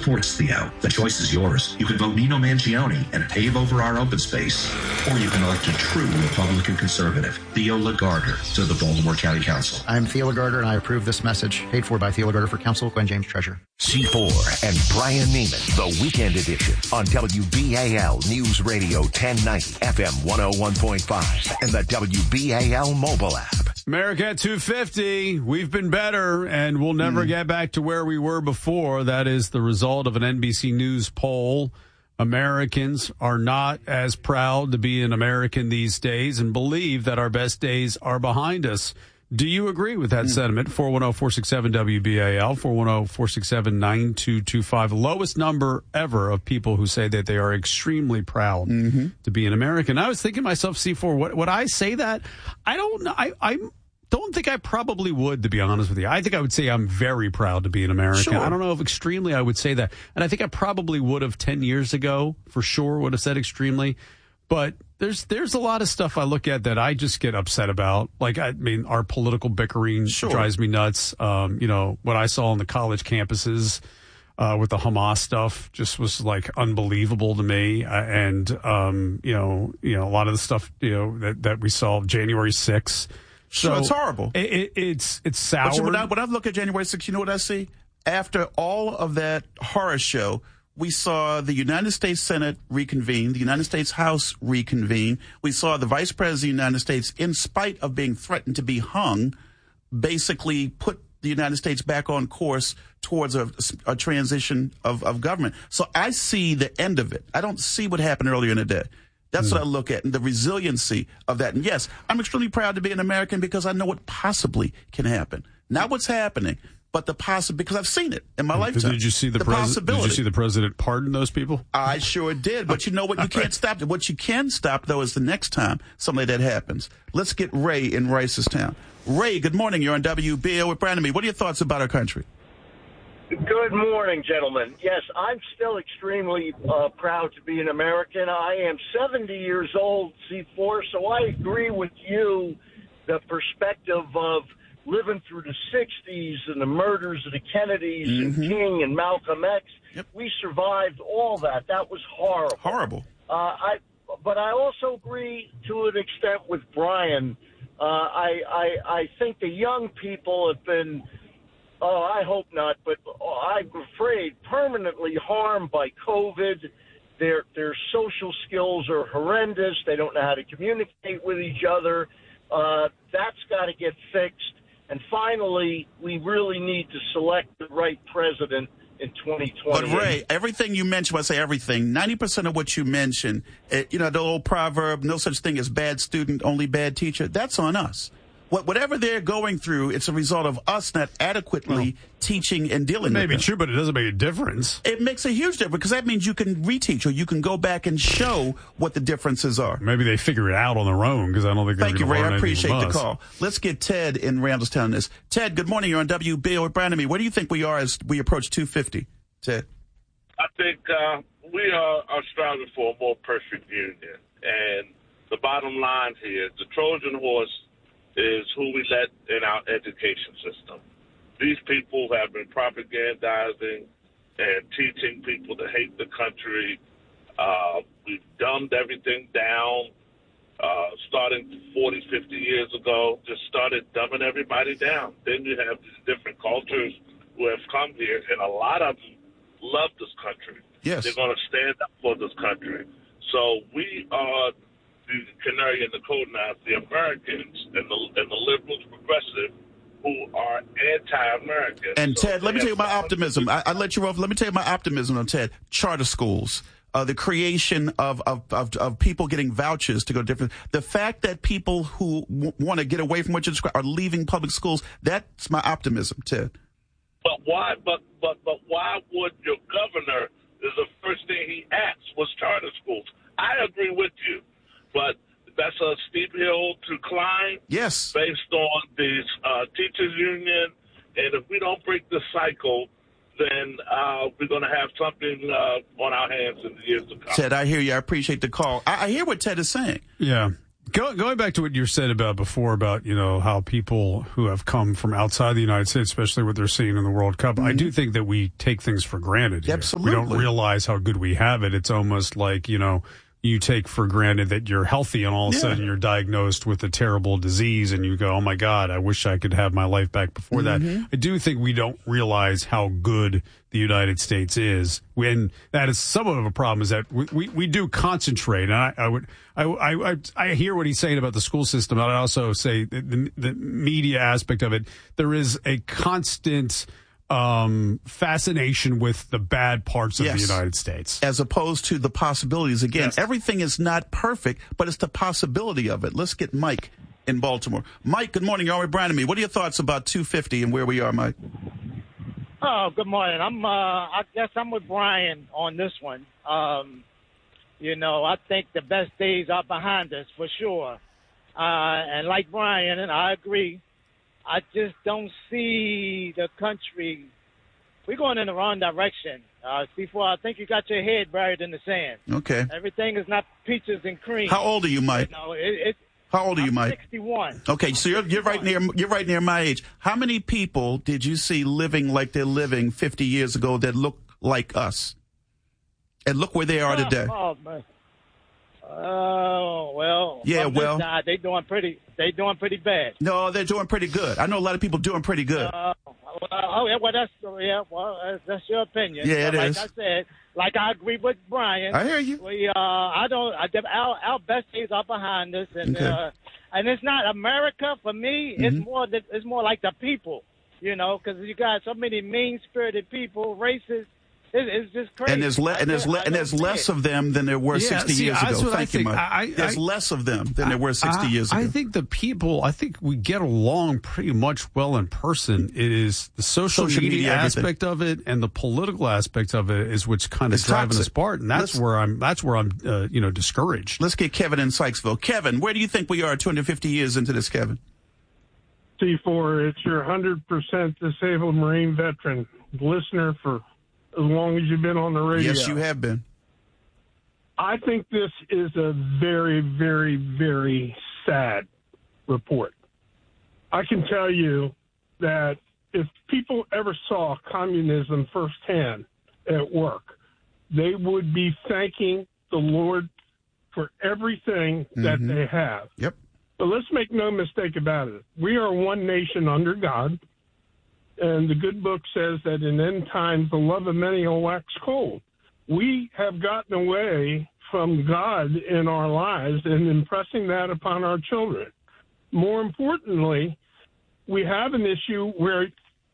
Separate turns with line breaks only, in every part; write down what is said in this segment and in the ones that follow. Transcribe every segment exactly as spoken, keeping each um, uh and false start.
supports Theo. The choice is yours. You can vote Nino Mangione and pave over our open space, or you can elect a true Republican conservative, Theo Lagarder, to the Baltimore County Council.
I'm Theo Lagarder, and I approve this message. Paid for by Theo Lagarder for Council, Gwen James Treasurer.
C four and Brian Neiman, the Weekend Edition on W B A L News Radio ten ninety, F M one oh one point five, and the W B A L mobile app.
America at two fifty. We've been better, and we'll never mm. get back to where we were before. That is the result of an N B C News poll. Americans are not as proud to be an American these days and believe that our best days are behind us. Do you agree with that mm. sentiment? four one zero, four six seven, W B A L, four one zero, four six seven, nine two two five. Lowest number ever of people who say that they are extremely proud mm-hmm. to be an American. I was thinking to myself, C four, what, would I say that? I don't know. I, I don't think I probably would, to be honest with you. I think I would say I'm very proud to be an American. Sure. I don't know if extremely I would say that. And I think I probably would have ten years ago, for sure, would have said extremely. But there's there's a lot of stuff I look at that I just get upset about. Like, I mean, our political bickering sure. drives me nuts. Um, you know, what I saw on the college campuses uh, with the Hamas stuff just was, like, unbelievable to me. Uh, and, um, you know, you know, a lot of the stuff, you know, that, that we saw January sixth.
Sure,
so
it's horrible.
It, it, it's it's sour.
But when I, when I look at January sixth, you know what I see? After all of that horror show, we saw the United States Senate reconvene, the United States House reconvene. We saw the Vice President of the United States, in spite of being threatened to be hung, basically put the United States back on course towards a, a transition of, of government. So I see the end of it. I don't see what happened earlier in the day. That's mm. what I look at, and the resiliency of that. And yes, I'm extremely proud to be an American because I know what possibly can happen. Not what's happening, but the possibility, because I've seen it in my
did,
lifetime.
Did you see the,
the
pres-
possibility?
Did you see the president pardon those people?
I sure did. But you know what? You can't stop it. What you can stop, though, is the next time something like that happens. Let's get Ray in Ricestown. Ray, good morning. You're on W B A L with Brandon Me. What are your thoughts about our country?
Good morning, gentlemen. Yes, I'm still extremely uh, proud to be an American. I am seventy years old, C four, so I agree with you, the perspective of living through the sixties and the murders of the Kennedys mm-hmm. and King and Malcolm X. Yep. We survived all that. That was horrible.
Horrible.
Uh, I, but I also agree to an extent with Brian. Uh, I, I, I think the young people have been... Oh, I hope not, but I'm afraid permanently harmed by COVID. Their their social skills are horrendous. They don't know how to communicate with each other. Uh, that's got to get fixed. And finally, we really need to select the right president in twenty twenty.
But Ray, everything you mentioned, when I say everything, ninety percent of what you mentioned, uh, you know, the old proverb, no such thing as bad student, only bad teacher, that's on us. Whatever they're going through, it's a result of us not adequately well, teaching and dealing with them.
It may be true, but it doesn't make a difference.
It makes a huge difference because that means you can reteach or you can go back and show what the differences are.
Maybe they figure it out on their own because I don't think they're
Thank you,
Ray.
I appreciate the call. Let's get Ted in Randallstown on this. Ted, good morning. You're on W B A L with Brandon Me. Where do you think we are as we approach two fifty? Ted?
I think uh, we are, are striving for a more perfect union. And the bottom line here, the Trojan horse is who we let in our education system. These people have been propagandizing and teaching people to hate the country. Uh, we've dumbed everything down, uh, starting forty, fifty years ago, just started dumbing everybody down. Then you have these different cultures who have come here, and a lot of them love this country.
Yes.
They're going to stand up for this country. So we are the canary in the coal mine, the Americans and the, and the liberals, progressive, who are anti-American.
And
so
Ted, let me tell you my optimism. I, I let you off. Let me tell you my optimism on Ted. Charter schools, uh, the creation of, of, of, of people getting vouchers to go different. The fact that people who w- want to get away from what you described are leaving public schools, that's my optimism, Ted.
But why, but, but, but why would your governor, is the first thing he asked was charter schools? I agree with you. But that's a steep hill to climb.
Yes.
Based on the uh, teachers union. And if we don't break the cycle, then uh, we're going to have something uh, on our hands in the years to come.
Ted, I hear you. I appreciate the call. I, I hear what Ted is saying.
Yeah. Go, going back to what you said about before about, you know, how people who have come from outside the United States, especially what they're seeing in the World Cup, mm-hmm. I do think that we take things for granted here.
Absolutely.
We don't realize how good we have it. It's almost like, you know, you take for granted that you're healthy and all of a yeah. sudden you're diagnosed with a terrible disease and you go, oh, my God, I wish I could have my life back before mm-hmm. that. I do think we don't realize how good the United States is. When that is somewhat of a problem is that we, we, we do concentrate. And I, I would I, I, I hear what he's saying about the school system. I'd also say the, the media aspect of it. There is a constant um fascination with the bad parts of yes. the United States
as opposed to the possibilities. Again, yes. everything is not perfect, but it's the possibility of it. Let's get Mike in Baltimore. Mike, good morning. You're on with Brian and me. What are your thoughts about two fifty and where we are, Mike?
Oh, good morning. I'm uh I guess I'm with Brian on this one. Um you know, I think the best days are behind us for sure. Uh and like Brian, and I agree, I just don't see the country. We're going in the wrong direction. Uh, C four, I think you got your head buried in the sand.
Okay.
Everything is not peaches and cream.
How old are you, Mike?
You know, it, it,
How old are
I'm
you, Mike?
sixty-one.
Okay, so you're you're right near you're right near my age. How many people did you see living like they're living fifty years ago that look like us? And look where they are today.
Oh, man. Oh, well.
Yeah, well.
Side, they doing pretty, they doing pretty bad.
No, they're doing pretty good. I know a lot of people doing pretty good.
Uh, well, oh, yeah, well, that's, yeah, well, that's your opinion.
Yeah, it
like
is.
Like I said, like I agree with Brian.
I hear you.
We, uh, I don't, I, our, our best days are behind us. And,
okay.
uh, and it's not America for me. Mm-hmm. It's more, the, it's more like the people, you know, because you got so many mean-spirited people, racist. It's just crazy.
And there's, le- and there's, le- and there's less of them than there were
yeah,
sixty
see,
years ago. Thank you, Mike.
I, I,
there's
I,
less of them than there were sixty
I,
years ago.
I think the people, I think we get along pretty much well in person. It is the social, social media, media aspect of it and the political aspect of it is what's kind of it's driving toxic. us apart. And that's Let's, where I'm, that's where I'm, uh, you know, discouraged.
Let's get Kevin in Sykesville. Kevin, where do you think we are two hundred fifty years into this, Kevin?
C four, it's your one hundred percent disabled Marine veteran listener for as long as you've been on the radio.
Yes, you have been.
I think this is a very, very, very sad report. I can tell you that if people ever saw communism firsthand at work, they would be thanking the Lord for everything mm-hmm. that they have.
Yep.
But let's make no mistake about it. We are one nation under God. And the good book says that in end times, the love of many will wax cold. We have gotten away from God in our lives and impressing that upon our children. More importantly, we have an issue where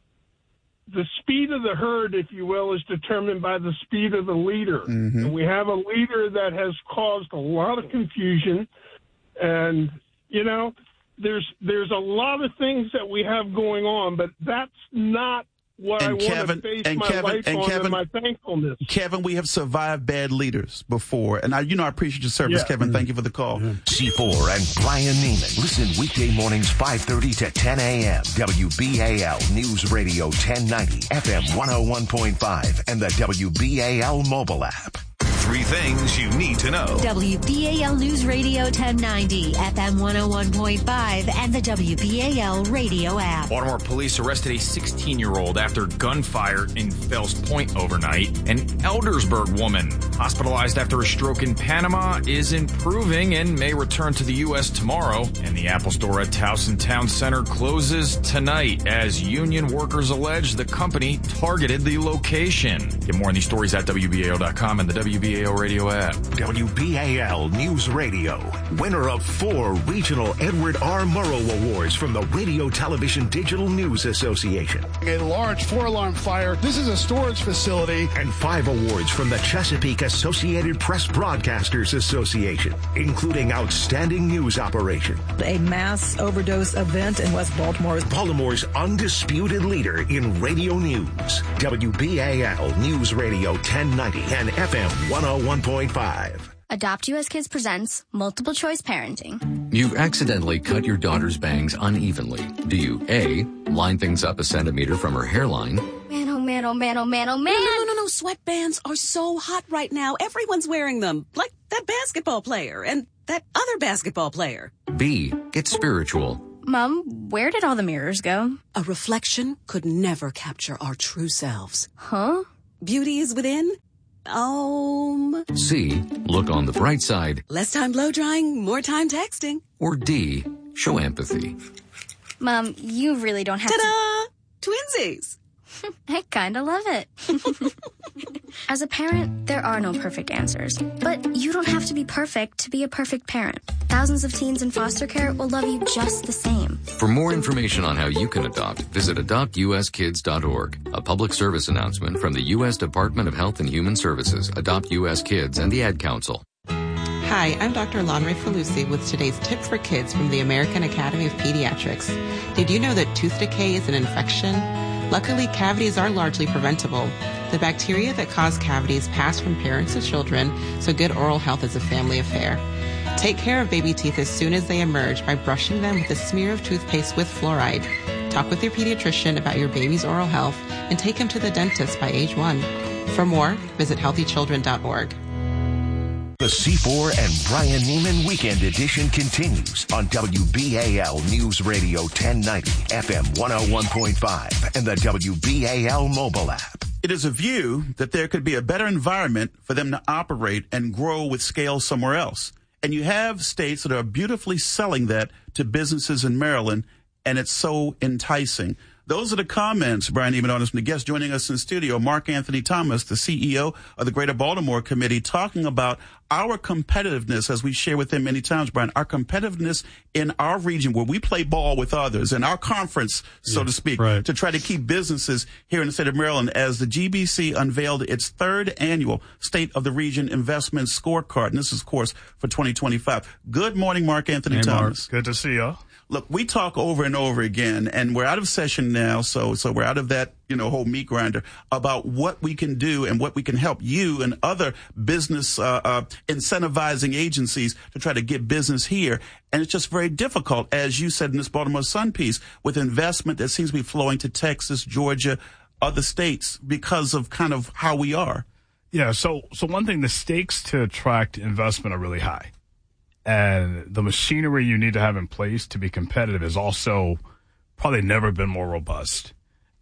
the speed of the herd, if you will, is determined by the speed of the leader. Mm-hmm. And we have a leader that has caused a lot of confusion. And, you know, There's there's a lot of things that we have going on, but that's not what
and
I
Kevin,
want to base
and
my
Kevin,
life
and
on
Kevin,
and my thankfulness.
Kevin, we have survived bad leaders before, and I, you know, I appreciate your service, yeah. Kevin. Thank you for the call. Yeah.
C four and Brian Neiman. Listen weekday mornings five thirty to ten a.m. W B A L News Radio ten ninety, F M one oh one point five, and the W B A L mobile app.
Three things you need to know.
W B A L News Radio ten ninety, F M one oh one point five, and the W B A L radio app.
Baltimore police arrested a sixteen-year-old after gunfire in Fells Point overnight. An Eldersburg woman hospitalized after a stroke in Panama is improving and may return to the U S tomorrow. And the Apple store at Towson Town Center closes tonight as union workers allege the company targeted the location. Get more on these stories at W B A L dot com and the W B A L radio app.
W B A L News Radio, winner of four regional Edward R. Murrow Awards from the Radio Television Digital News Association.
A large four-alarm fire. This is a storage facility.
And five awards from the Chesapeake Associated Press Broadcasters Association, including Outstanding News Operation.
A mass overdose event in West Baltimore.
Baltimore's undisputed leader in radio news. W B A L News Radio ten ninety and F M one oh one point five.
Adopt U S Kids presents Multiple Choice Parenting.
You've accidentally cut your daughter's bangs unevenly. Do you A, line things up a centimeter from her hairline?
Man, oh man, oh man, oh man, oh man.
No, no, no, no, sweatbands are so hot right now. Everyone's wearing them, like that basketball player. And that other basketball player.
B. Get spiritual.
Mom, where did all the mirrors go?
A reflection could never capture our true selves.
Huh?
Beauty is within. Um.
C. Look on the bright side.
Less time blow drying, more time texting.
Or D. Show empathy.
Mom, you really don't have
Ta-da! to... Twinsies!
I kind of love it. As a parent, there are no perfect answers. But you don't have to be perfect to be a perfect parent. Thousands of teens in foster care will love you just the same.
For more information on how you can adopt, visit adopt u s kids dot org. A public service announcement from the U S Department of Health and Human Services, Adopt U S Kids, and the Ad Council.
Hi, I'm Doctor Lonray Falusi with today's tip for kids from the American Academy of Pediatrics. Did you know that tooth decay is an infection? Luckily, cavities are largely preventable. The bacteria that cause cavities pass from parents to children, so good oral health is a family affair. Take care of baby teeth as soon as they emerge by brushing them with a smear of toothpaste with fluoride. Talk with your pediatrician about your baby's oral health and take him to the dentist by age one. For more, visit healthy children dot org.
The C four and Brian Neiman Weekend Edition continues on W B A L News Radio ten ninety, F M one oh one point five, and the W B A L mobile app.
It is a view that there could be a better environment for them to operate and grow with scale somewhere else. And you have states that are beautifully selling that to businesses in Maryland, and it's so enticing. Those are the comments, Brian Neiman, on this. The guest joining us in the studio, Mark Anthony Thomas, the C E O of the Greater Baltimore Committee, talking about our competitiveness, as we share with him many times, Brian, our competitiveness in our region where we play ball with others, in our conference, so yeah, to speak, right. to try to keep businesses here in the state of Maryland, as the G B C unveiled its third annual State of the Region Investment Scorecard. And this is, of course, for twenty twenty-five. Good morning, Mark Anthony
hey,
Thomas.
Mark. Good to see you.
Look, we talk over and over again, and we're out of session now, so so we're out of that, you know, whole meat grinder, about what we can do and what we can help you and other business uh, uh, incentivizing agencies to try to get business here. And it's just very difficult, as you said in this Baltimore Sun piece, with investment that seems to be flowing to Texas, Georgia, other states, because of kind of how we are.
Yeah, so so one thing, the stakes to attract investment are really high. And the machinery you need to have in place to be competitive has also probably never been more robust.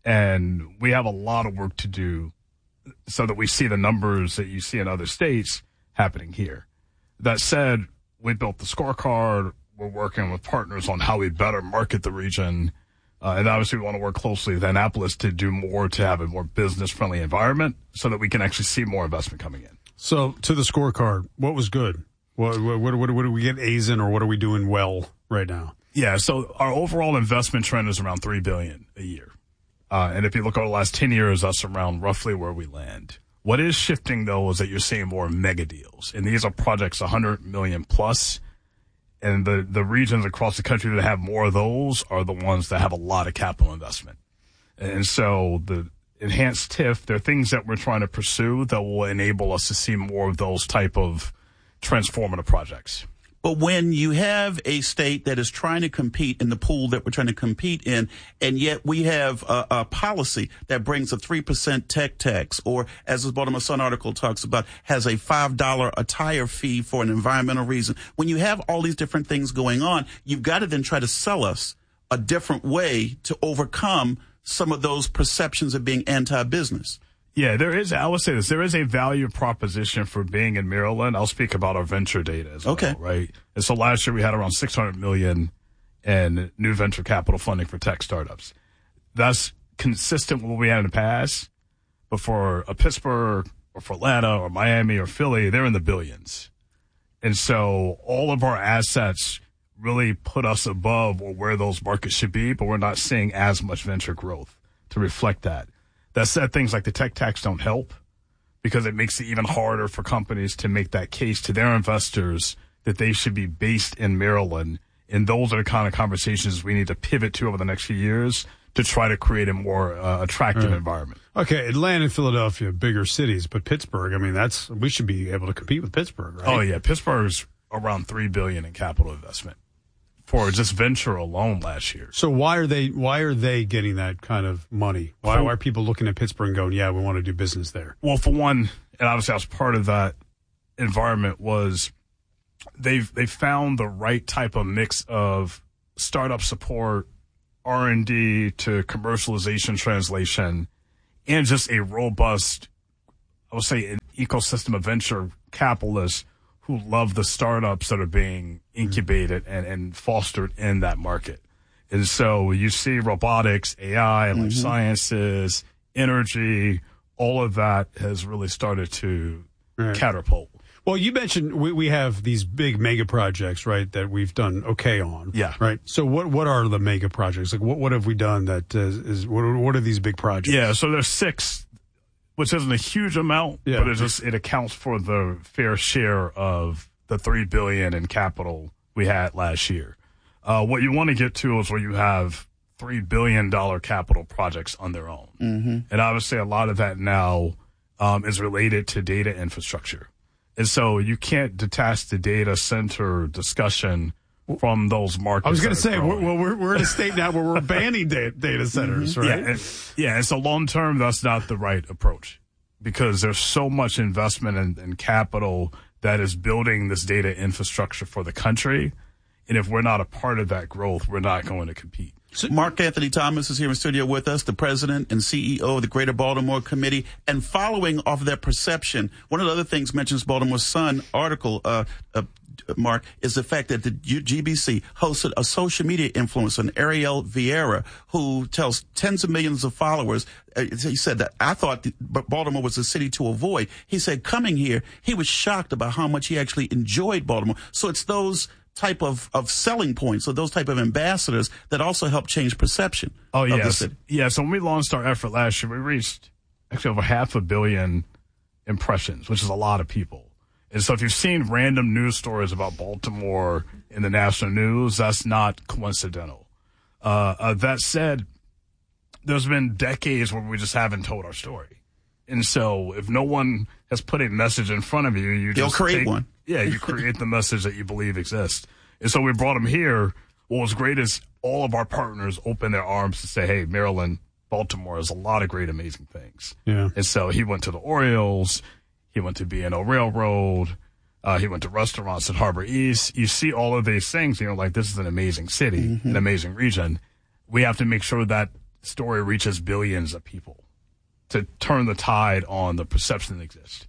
And we have a lot of work to do so that we see the numbers that you see in other states happening here. That said, we built the scorecard. We're working with partners on how we better market the region. Uh, and obviously we want to work closely with Annapolis to do more to have a more business-friendly environment so that we can actually see more investment coming in.
So to the scorecard, what was good? What, what, what, what do we get A's in, or what are we doing well right now?
Yeah, so our overall investment trend is around three billion dollars a year. Uh, and if you look over the last ten years, that's around roughly where we land. What is shifting, though, is that you're seeing more mega deals. And these are projects one hundred million plus. And the, the regions across the country that have more of those are the ones that have a lot of capital investment. And so the enhanced T I F, there are things that we're trying to pursue that will enable us to see more of those type of transformative projects.
But when you have a state that is trying to compete in the pool that we're trying to compete in, and yet we have a, a policy that brings a three percent tech tax, or as the Baltimore Sun article talks about, has a five dollar attire fee for an environmental reason. When you have all these different things going on, you've got to then try to sell us a different way to overcome some of those perceptions of being anti-business.
Yeah, there is, I would say this, there is a value proposition for being in Maryland. I'll speak about our venture data as well,
okay.
right? And so last year we had around six hundred million dollars in new venture capital funding for tech startups. That's consistent with what we had in the past, but for a Pittsburgh or for Atlanta or Miami or Philly, they're in the billions. And so all of our assets really put us above or where those markets should be, but we're not seeing as much venture growth to reflect that. That said, things like the tech tax don't help because it makes it even harder for companies to make that case to their investors that they should be based in Maryland. And those are the kind of conversations we need to pivot to over the next few years to try to create a more uh, attractive right. environment.
Okay, Atlanta and Philadelphia, bigger cities, but Pittsburgh, I mean, that's we should be able to compete with Pittsburgh, right?
Oh, yeah. Pittsburgh's around three billion dollars in capital investment for just venture alone last year.
So why are they why are they getting that kind of money? Why, for, why are people looking at Pittsburgh and going, yeah, we want to do business there?
Well, for one, and obviously I was part of that environment, was they've they found the right type of mix of startup support, R and D to commercialization translation, and just a robust, I would say, an ecosystem of venture capitalists who love the startups that are being incubated and, and fostered in that market. And so you see robotics, A I, life mm-hmm. sciences, energy, all of that has really started to right. catapult.
Well, you mentioned we, we have these big mega projects, right, that we've done okay on.
Yeah.
Right. So what what are the mega projects? Like what, what have we done that is, is what, are, what are these big projects?
Yeah. So there's six, which isn't a huge amount, yeah. but it just it accounts for the fair share of the three billion dollars in capital we had last year. Uh, what you want to get to is where you have three billion dollars capital projects on their own.
Mm-hmm.
And obviously a lot of that now um, is related to data infrastructure. And so you can't detach the data center discussion from those markets.
I was going to say, we're, well, we're, we're in a state now where we're banning data, data centers,
mm-hmm.
right?
Yeah, and, yeah, and so long term, that's not the right approach because there's so much investment in, in capital that is building this data infrastructure for the country. And if we're not a part of that growth, we're not going to compete.
So Mark Anthony Thomas is here in studio with us, the president and C E O of the Greater Baltimore Committee. And following off of that perception, one of the other things mentions Baltimore Sun article, uh, uh, Mark, is the fact that the G B C hosted a social media influencer, Ariel Vieira, who tells tens of millions of followers. Uh, he said that I thought Baltimore was a city to avoid. He said coming here, he was shocked about how much he actually enjoyed Baltimore. So it's those type of, of selling points or those type of ambassadors that also help change perception
oh,
of
yes.
the city.
Yeah, so when we launched our effort last year, we reached actually over half a billion impressions, which is a lot of people. And so if you've seen random news stories about Baltimore in the national news, that's not coincidental. Uh, uh, that said, there's been decades where we just haven't told our story. And so if no one has put a message in front of you, you
They'll
just
create
take,
one.
Yeah, you create the message that you believe exists. And so we brought him here. What was great is all of our partners opened their arms to say, hey, Maryland, Baltimore has a lot of great, amazing things.
Yeah.
And so he went to the Orioles. He went to B and O Railroad. Uh, he went to restaurants at Harbor East. You see all of these things, you know, like this is an amazing city, mm-hmm. an amazing region. We have to make sure that story reaches billions of people to turn the tide on the perception that exists.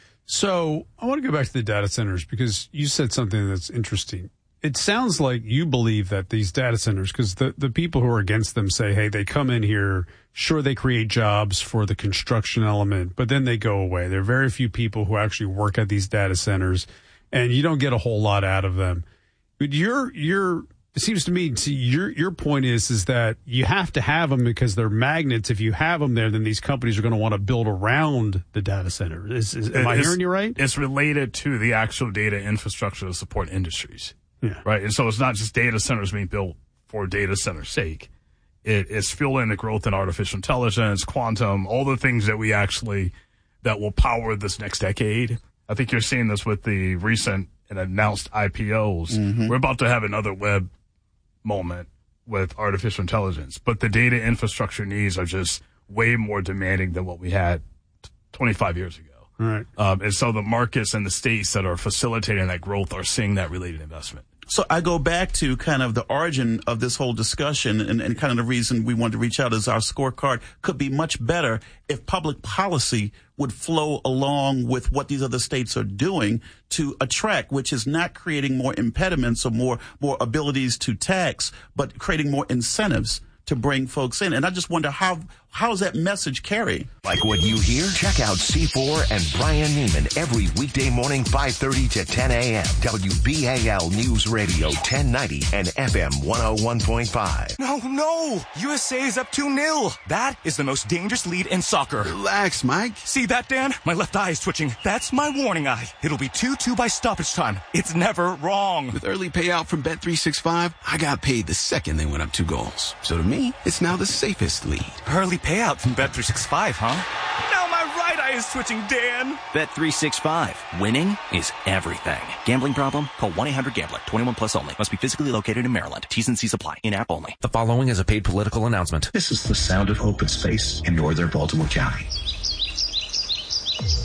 So I want to go back to the data centers because you said something that's interesting. It sounds like you believe that these data centers, because the, the people who are against them say, hey, they come in here, sure, they create jobs for the construction element, but then they go away. There are very few people who actually work at these data centers, and you don't get a whole lot out of them. But your your it seems to me, to your your point is is that you have to have them because they're magnets. If you have them there, then these companies are going to want to build around the data center. Is, is, am I
it's,
hearing you right?
It's related to the actual data infrastructure to support industries.
Yeah.
Right. And so it's not just data centers being built for data center sake. It, it's fueling the growth in artificial intelligence, quantum, all the things that we actually, that will power this next decade. I think you're seeing this with the recent and announced I P Os. Mm-hmm. We're about to have another web moment with artificial intelligence, but the data infrastructure needs are just way more demanding than what we had twenty-five years ago.
Right.
Um, and so the markets and the states that are facilitating that growth are seeing that related investment.
So I go back to kind of the origin of this whole discussion and, and kind of the reason we wanted to reach out is our scorecard could be much better if public policy would flow along with what these other states are doing to attract, which is not creating more impediments or more, more abilities to tax, but creating more incentives to bring folks in. And I just wonder how, how is that message carrying?
Like what you hear? Check out C four and Brian Neiman every weekday morning, five thirty to ten a.m. W B A L News Radio ten ninety and F M one oh one point five.
No, no! U S A is up two nil. That is the most dangerous lead in soccer.
Relax, Mike.
See that, Dan? My left eye is twitching. That's my warning eye. It'll be two two by stoppage time. It's never wrong.
With early payout from Bet three sixty-five, I got paid the second they went up two goals. So to me, it's now the safest lead.
Early payout from Bet three sixty-five, huh? Now my right eye is twitching, Dan.
Bet three sixty-five. Winning is everything. Gambling problem? Call one eight hundred gambler. twenty-one plus only. Must be physically located in Maryland. T's and C's apply. In-app only.
The following is a paid political announcement.
This is the sound of open space in northern Baltimore County.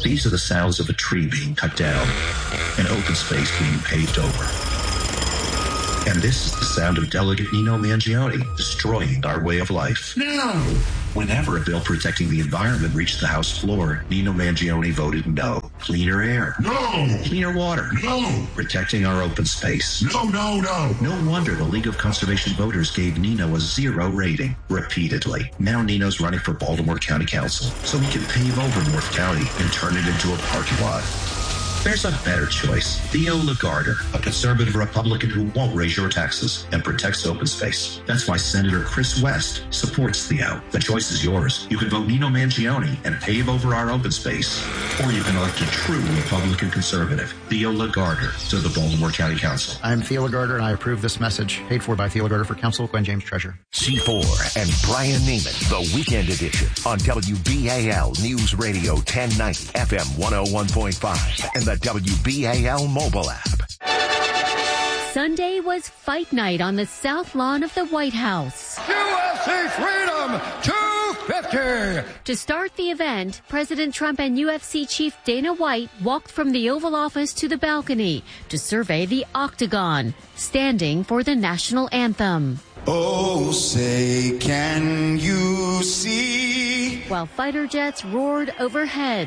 These are the sounds of a tree being cut down, an open space being paved over. And this is the sound of Delegate Nino Mangione destroying our way of life. No! Whenever a bill protecting the environment reached the House floor, Nino Mangione voted no. Cleaner air. No! Cleaner water. No! Protecting our open space. No, no, no! No wonder the League of Conservation Voters gave Nino a zero rating repeatedly. Now Nino's running for Baltimore County Council so he can pave over North County and turn it into a parking lot. There's a better choice. Theo Lagarder, a conservative Republican who won't raise your taxes and protects open space. That's why Senator Chris West supports Theo. The choice is yours. You can vote Nino Mangione and pave over our open space. Or you can elect a true Republican conservative, Theo Lagarder, to the Baltimore County Council.
I'm Theo Lagarder, and I approve this message. Paid for by Theo Lagarder for Council, Gwen James Treasurer.
C four and Brian Neiman, the Weekend Edition on W B A L News Radio ten ninety, F M one oh one point five, and the W B A L mobile app.
Sunday was fight night on the South Lawn of the White House.
U F C Freedom two fifty!
To start the event, President Trump and U F C chief Dana White walked from the Oval Office to the balcony to survey the Octagon, standing for the national anthem.
Oh, say, can you see?
While fighter jets roared overhead.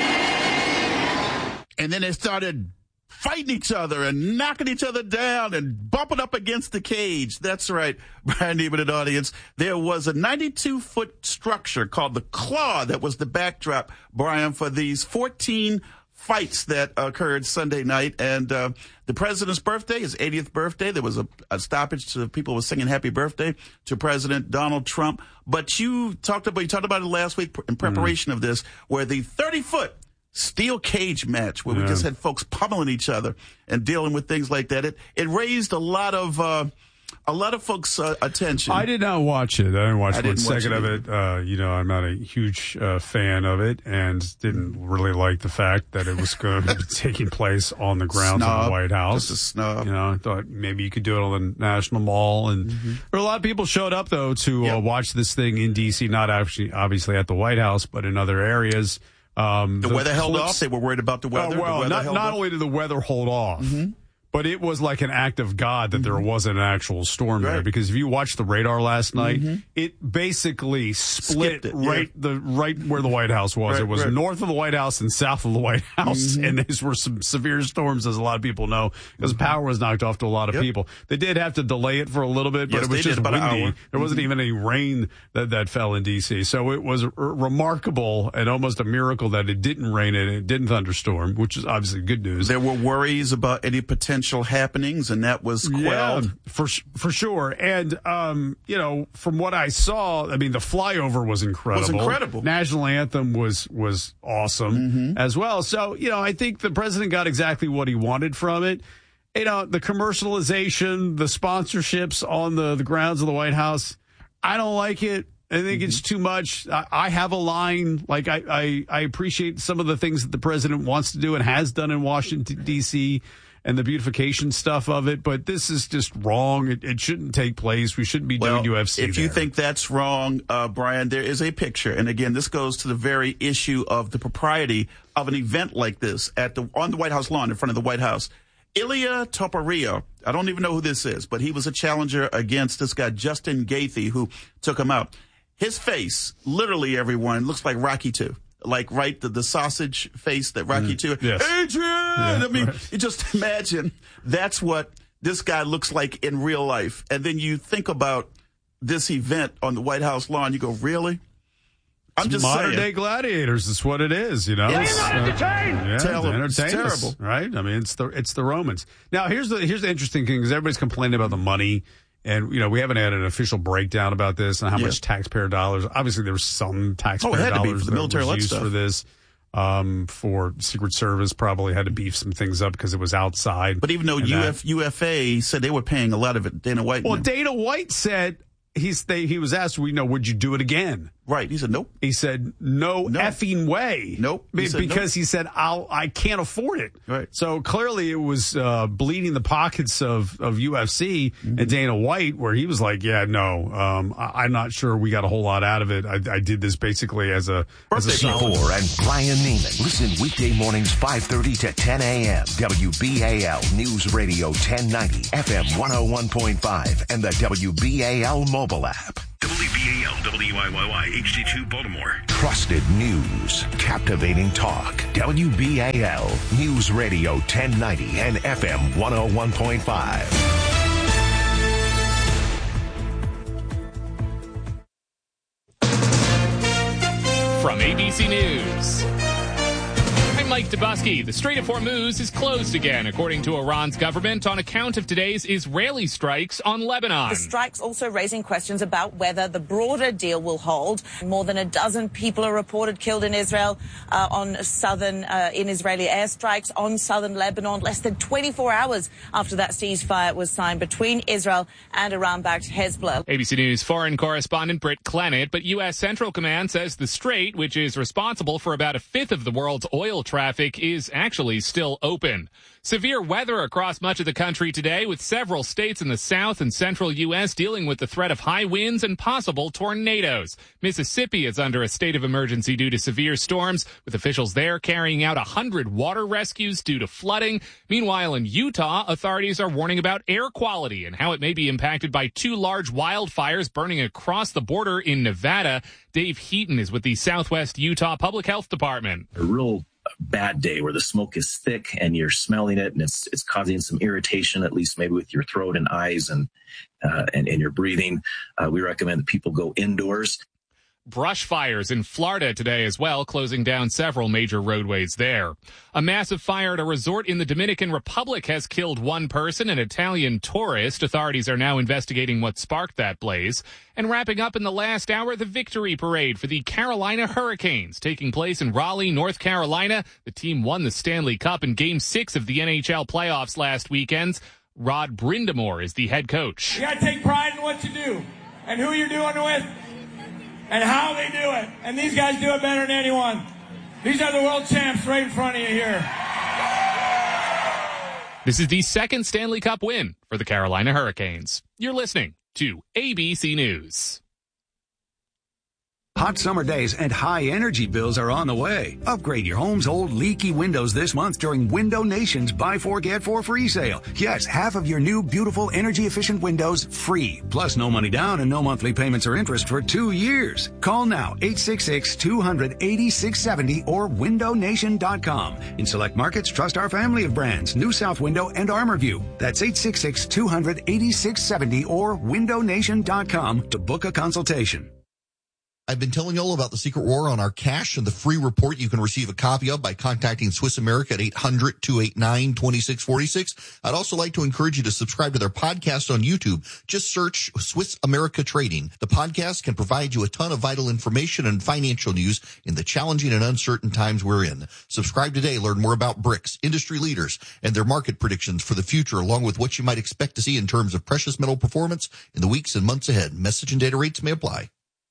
And then they started fighting each other and knocking each other down and bumping up against the cage. That's right, Brian Neiman and audience. There was a ninety-two foot structure called the Claw that was the backdrop, Brian, for these fourteen fights that occurred Sunday night. And uh, the president's birthday, his eightieth birthday, there was a, a stoppage to people were singing happy birthday to President Donald Trump. But you talked about, you talked about it last week in preparation mm. of this, where the thirty foot steel cage match where yeah. we just had folks pummeling each other and dealing with things like that. It it raised a lot of uh, a lot of folks' uh, attention.
I did not watch it. I didn't watch
I
one
didn't
second
watch
of it. Uh, you know, I'm not a huge uh, fan of it, and didn't really like the fact that it was going to be taking place on the grounds
snub.
of the White House.
Just a snub.
You know, I thought maybe you could do it on the National Mall, and mm-hmm. there were a lot of people showed up though to yep. uh, watch this thing in D C. Not actually, obviously, at the White House, but in other areas. Um,
the, the weather held clips, off. They were worried about the weather.
Uh, well,
the weather
not,
held
not
off.
only did the weather hold off,
mm-hmm.
but it was like an act of God that mm-hmm. there wasn't an actual storm
right.
there. Because if you watched the radar last night,
mm-hmm.
it basically split
it,
right
yeah.
the right where the White House was.
Right,
it was
right.
north of the White House and south of the White House,
mm-hmm.
and these were some severe storms, as a lot of people know, because
mm-hmm.
power was knocked off to a lot of
yep.
people. They did have to delay it for a little bit, but
yes,
it was
they
just
did, about
windy.
an hour.
There wasn't
mm-hmm.
even any rain that that fell in D C, so it was r- remarkable and almost a miracle that it didn't rain and it didn't thunderstorm, which is obviously good news.
There were worries about any potential happenings, and that was quelled.
Yeah, for for sure. And um, you know, from what I saw, I mean, the flyover was incredible.
It was incredible.
National anthem was was awesome
mm-hmm.
as well. So you know, I think the president got exactly what he wanted from it. You know, the commercialization, the sponsorships on the the grounds of the White House. I don't like it. I think mm-hmm. it's too much. I, I have a line. Like, I, I, I appreciate some of the things that the president wants to do and has done in Washington, D C, and the beautification stuff of it. But this is just wrong. It, it shouldn't take place. We shouldn't be
well,
doing U F C
If
there.
you think that's wrong, uh, Brian, there is a picture. And again, this goes to the very issue of the propriety of an event like this at the on the White House lawn in front of the White House. Ilia Topuria, I don't even know who this is, but he was a challenger against this guy, Justin Gaethje, who took him out. His face, literally everyone, looks like Rocky two. Like, right, the, the sausage face that Rocky mm, two.
Yes.
Adrian!
Yeah,
I mean,
right.
you just imagine that's what this guy looks like in real life. And then you think about this event on the White House lawn, you go, really? I'm just
modern
saying.
day gladiators is what it is, you know.
Yes.
It's,
You're not entertained.
Uh, yeah,
Tell them. It's
entertain us,
terrible.
right? I mean, it's the it's the Romans. Now, here's the here's the interesting thing, because everybody's complaining about the money, and you know we haven't had an official breakdown about this and how
yeah.
much taxpayer dollars. Obviously, there was some taxpayer
oh, it had
dollars
to be for the military
that was used
stuff.
for this. Um, for Secret Service, probably had to beef some things up because it was outside.
But even though U F, U F A said they were paying a lot of it, Dana White.
Well, Dana White said he's they, he was asked, "We know, would you do it again?"
Right. He said, nope.
He said, no, no. effing way.
Nope.
He
said,
because
nope.
he said, I'll, I can't afford it.
Right.
So clearly it was uh, bleeding the pockets of, of U F C mm-hmm. and Dana White, where he was like, yeah, no, um, I, I'm not sure we got a whole lot out of it. I, I did this basically as a
Birthday
as a
Moore and Brian Neiman. Listen weekday mornings five thirty to ten a.m. W B A L News Radio ten ninety, F M one oh one point five, and the W B A L mobile app.
W B A L, W I Y Y, H D two Baltimore.
Trusted news, captivating talk. W B A L News Radio ten ninety and F M one oh one point five.
From A B C News, I'm Mike Dubusky. The Strait of Hormuz is closed again, according to Iran's government, on account of today's Israeli strikes on Lebanon.
The strikes also raising questions about whether the broader deal will hold. More than a dozen people are reported killed in Israel uh, on southern, uh, in Israeli airstrikes on southern Lebanon, less than twenty-four hours after that ceasefire was signed between Israel and Iran-backed Hezbollah.
A B C News foreign correspondent Britt Clennett, but U S Central Command says the strait, which is responsible for about a fifth of the world's oil traffic, is actually still open. Severe weather across much of the country today, with several states in the south and central U S dealing with the threat of high winds and possible tornadoes. Mississippi is under a state of emergency due to severe storms, with officials there carrying out one hundred water rescues due to flooding. Meanwhile, in Utah, authorities are warning about air quality and how it may be impacted by two large wildfires burning across the border in Nevada. Dave Heaton is with the Southwest Utah Public Health Department.
A real bad day where the smoke is thick and you're smelling it, and it's it's causing some irritation, at least maybe with your throat and eyes and uh, and, and your breathing. Uh, we recommend that people go indoors.
Brush fires in Florida today as well, closing down several major roadways there. A massive fire at a resort in the Dominican Republic has killed one person, an Italian tourist. Authorities are now investigating what sparked that blaze. And wrapping up in the last hour, the victory parade for the Carolina Hurricanes, taking place in Raleigh, North Carolina. The team won the Stanley Cup in Game six of the N H L playoffs last weekend. Rod Brindamore is the head coach.
You got to take pride in what you do and who you're doing it with, and how they do it. And these guys do it better than anyone. These are the world champs right in front of you here.
This is the second Stanley Cup win for the Carolina Hurricanes. You're listening to A B C News.
Hot summer days and high energy bills are on the way. Upgrade your home's old leaky windows this month during Window Nation's Buy Four Get Four free sale. Yes, half of your new beautiful energy efficient windows free. Plus no money down and no monthly payments or interest for two years. Call now eight six six, two hundred, eighty-six seventy or window nation dot com. In select markets, trust our family of brands, New South Window and ArmorView. That's eight six six, two hundred, eighty-six seventy or window nation dot com to book a consultation.
I've been telling you all about the secret war on our cash and the free report you can receive a copy of by contacting Swiss America at eight hundred, two eight nine, two six four six. I'd also like to encourage you to subscribe to their podcast on YouTube. Just search Swiss America Trading. The podcast can provide you a ton of vital information and financial news in the challenging and uncertain times we're in. Subscribe today. Learn more about bricks, industry leaders, and their market predictions for the future, along with what you might expect to see in terms of precious metal performance in the weeks and months ahead. Message and data rates may apply.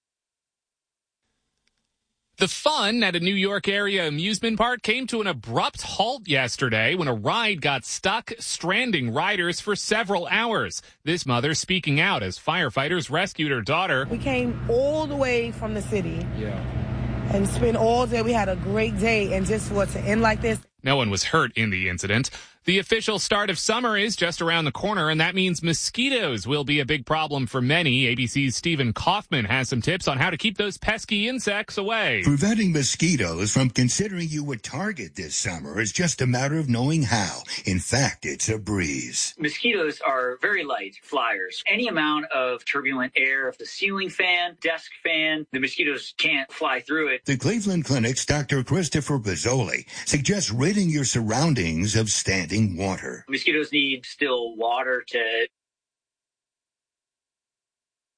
The fun at a New York area amusement park came to an abrupt halt yesterday when a ride got stuck, stranding riders for several hours. This mother speaking out as firefighters rescued her daughter.
We came all the way from the city.
Yeah.
And spent all day. We had a great day, and just for it to end like this.
No one was hurt in the incident. The official start of summer is just around the corner, and that means mosquitoes will be a big problem for many. A B C's Stephen Kaufman has some tips on how to keep those pesky insects away.
Preventing mosquitoes from considering you a target this summer is just a matter of knowing how. In fact, it's a breeze.
Mosquitoes are very light flyers. Any amount of turbulent air, if the ceiling fan, desk fan, the mosquitoes can't fly through it.
The Cleveland Clinic's Doctor Christopher Bozzoli suggests ridding your surroundings of standing water.
Mosquitoes need still water to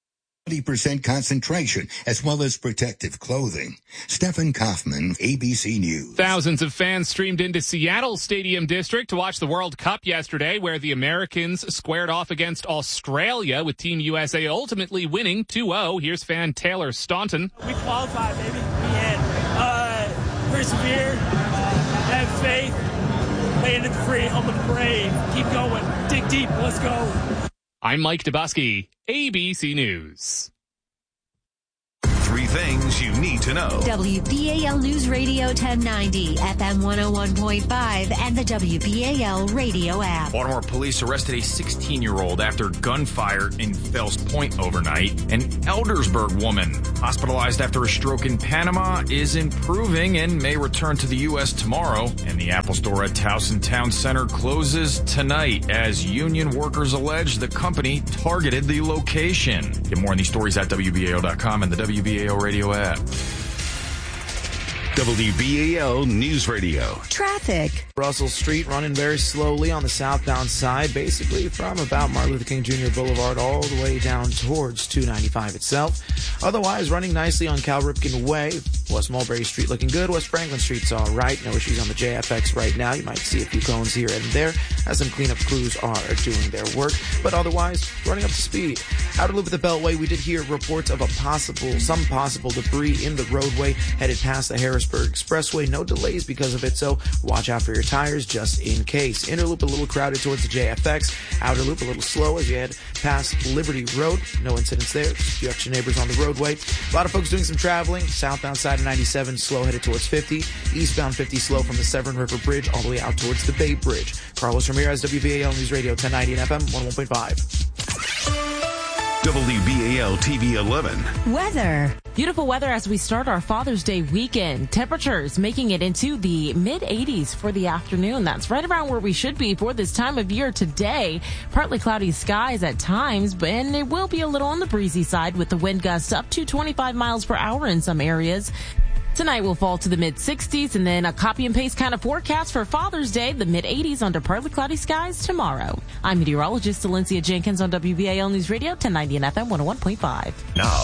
twenty percent concentration, as well as protective clothing. Stephen Kaufman, A B C News.
Thousands of fans streamed into Seattle's Stadium District to watch the World Cup yesterday, where the Americans squared off against Australia, with Team U S A ultimately winning two oh. Here's fan Taylor Staunton.
We qualified, baby. We had uh, persevere, have faith, land of the free, home of the brave. Keep going. Dig deep. Let's go.
I'm Mike Dubusky, A B C News.
Three things you need to know.
W B A L News Radio ten ninety, F M one oh one point five, and the W B A L radio app.
Baltimore police arrested a sixteen-year-old after gunfire in Fells Point overnight. An Eldersburg woman hospitalized after a stroke in Panama is improving and may return to the U S tomorrow. And the Apple store at Towson Town Center closes tonight as union workers allege the company targeted the location. Get more on these stories at W B A L dot com and the W B A L radio app.
W B A L News Radio.
Traffic.
Russell Street running very slowly on the southbound side, basically from about Martin Luther King Junior Boulevard all the way down towards two ninety-five itself. Otherwise, running nicely on Cal Ripken Way. West Mulberry Street looking good. West Franklin Street's all right. No issues on the J F X right now. You might see a few cones here and there as some cleanup crews are doing their work. But otherwise, running up to speed. Outer loop of the Beltway, we did hear reports of a possible, some possible debris in the roadway headed past the Harrisburg Expressway. No delays because of it, so watch out for your tires just in case. Inner loop a little crowded towards the J F X. Outer loop a little slow as you head past Liberty Road. No incidents there. Just a few extra neighbors on the roadway. A lot of folks doing some traveling. Southbound side of ninety-seven slow headed towards fifty. Eastbound fifty slow from the Severn River Bridge all the way out towards the Bay Bridge. Carlos Ramirez, W B A L News Radio ten ninety and F M one oh one point five.
W B A L T V eleven.
Weather. Beautiful weather as we start our Father's Day weekend. Temperatures making it into the mid eighties for the afternoon. That's right around where we should be for this time of year today. Partly cloudy skies at times, but and it will be a little on the breezy side with the wind gusts up to twenty-five miles per hour in some areas. Tonight will fall to the mid sixties, and then a copy and paste kind of forecast for Father's Day, the mid eighties under partly cloudy skies tomorrow. I'm meteorologist Valencia Jenkins on W B A L News Radio ten ninety and F M one oh one point five.
Now,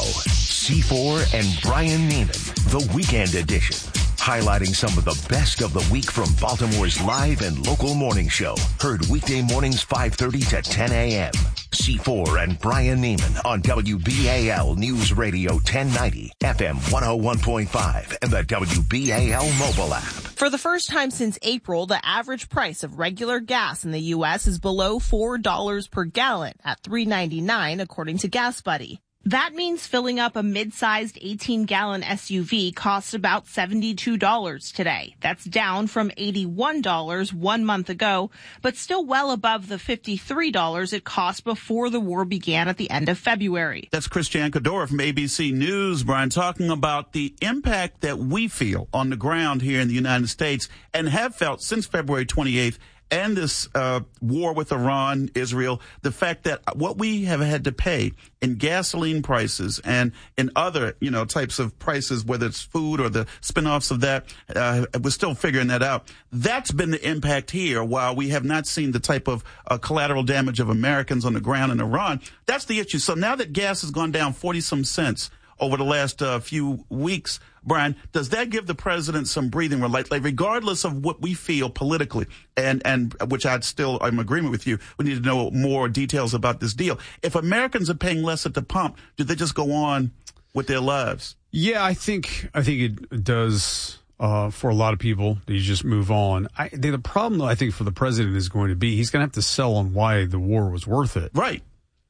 C four and Brian Neiman, the Weekend Edition, highlighting some of the best of the week from Baltimore's live and local morning show. Heard weekday mornings five thirty to ten a.m. C four and Brian Neiman on W B A L News Radio ten ninety, F M one oh one point five, and the W B A L mobile app.
For the first time since April, the average price of regular gas in the U S is below four dollars per gallon at three ninety-nine, according to Gas Buddy. That means filling up a mid-sized eighteen gallon S U V costs about seventy-two dollars today. That's down from eighty-one dollars one month ago, but still well above the fifty-three dollars it cost before the war began at the end of February.
That's Christiane Cadora from A B C News, Brian, talking about the impact that we feel on the ground here in the United States and have felt since February twenty-eighth. And this uh, war with Iran, Israel, the fact that what we have had to pay in gasoline prices and in other, you know, types of prices, whether it's food or the spinoffs of that, uh, we're still figuring that out. That's been the impact here. While we have not seen the type of uh, collateral damage of Americans on the ground in Iran, that's the issue. So now that gas has gone down forty some cents over the last uh, few weeks, Brian, does that give the president some breathing room? Like, like, regardless of what we feel politically, and, and which I'd still, I'm in agreement with you, we need to know more details about this deal. If Americans are paying less at the pump, do they just go on with their lives?
Yeah, I think, I think it does uh, for a lot of people. You just move on. I, the problem, though, I think for the president is going to be, he's going to have to sell on why the war was worth it.
Right.